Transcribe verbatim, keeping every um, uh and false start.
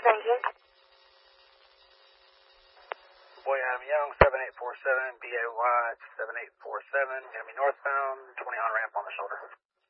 Thank you. Boy, I'm Young, seven eight four seven, B A Y seven eight four seven, Enemy northbound, twenty on ramp on the shoulder.